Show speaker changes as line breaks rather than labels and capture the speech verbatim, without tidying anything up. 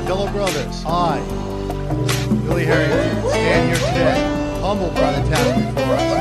Fellow brothers, I, Billy Harrington, stand here today, humbled by the task before us.